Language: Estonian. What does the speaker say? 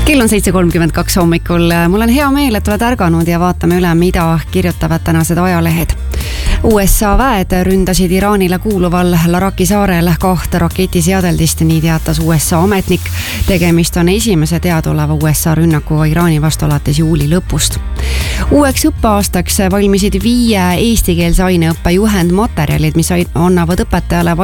Kell on 7.32 hommikul. Mul on hea meel, et oled ärganud ja vaatame üle, mida kirjutavad tänased ajalehed. USA väed ründasid Iraanile kuuluval Laraki saarel 2 raketiseadeldist, nii teatas USA ametnik. Tegemist on esimese teadaoleva USA rünnaku Iraani vastu alates juuli lõpust. Uueks õppeaastaks valmisid 5 eestikeelse aineõppe juhendmaterjalid, mis annavad õpetajale